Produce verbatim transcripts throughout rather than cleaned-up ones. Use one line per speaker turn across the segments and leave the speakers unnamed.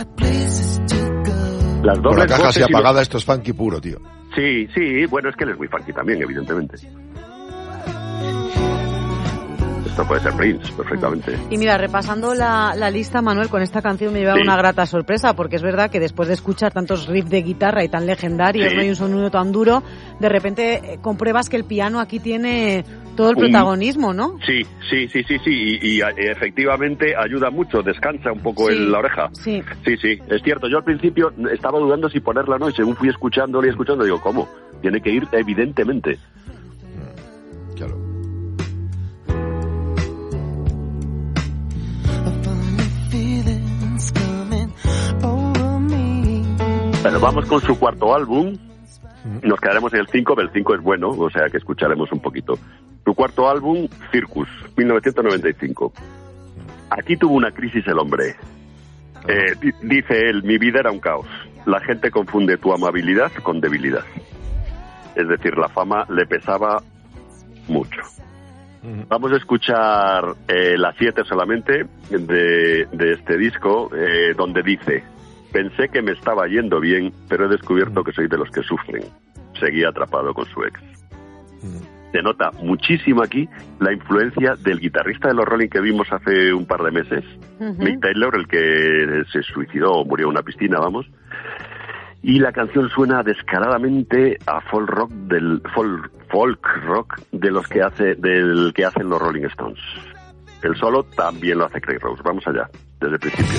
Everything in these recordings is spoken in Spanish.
Las
Con la caja así
voces y
apagada,
los...
esto es funky puro, tío.
Sí, sí, bueno, es que él es muy funky también, evidentemente. Esto puede ser Prince, perfectamente.
Y mira, repasando la, la lista, Manuel, con esta canción me lleva
Sí.
una grata sorpresa, porque es verdad que después de escuchar tantos riffs de guitarra y tan legendarios,
Sí.
no hay un sonido tan duro, de repente eh, compruebas que el piano aquí tiene todo el
Un-
protagonismo, ¿no?
Sí, sí, sí, sí, sí, y, y, eh, efectivamente ayuda mucho, descansa un poco
Sí,
en la oreja.
sí.
Sí, sí, es cierto. Yo al principio estaba dudando si ponerla o no, y según fui escuchándolo y escuchando, digo, ¿cómo? Tiene que ir evidentemente.
Claro.
Pero vamos con su cuarto álbum. Nos quedaremos en el cinco, pero el cinco es bueno, o sea que escucharemos un poquito. Su cuarto álbum, Circus, mil novecientos noventa y cinco. Aquí tuvo una crisis el hombre. Eh, di- dice él, mi vida era un caos. La gente confunde tu amabilidad con debilidad. Es decir, la fama le pesaba mucho. Vamos a escuchar eh, las siete solamente de, de este disco, eh, donde dice: pensé que me estaba yendo bien, pero he descubierto que soy de los que sufren. Seguía atrapado con su ex. Se nota muchísimo aquí la influencia del guitarrista de los Rolling que vimos hace un par de meses,
Ujú.
Mick Taylor, el que se suicidó o murió en una piscina, vamos. Y la canción suena descaradamente a folk rock del folk, folk rock de los que hace del que hacen los Rolling Stones. El solo también lo hace Craig Rose. Vamos allá, desde el principio.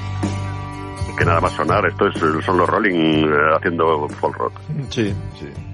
Que nada más sonar, esto es, son los Rolling eh, haciendo folk rock.
Sí, sí.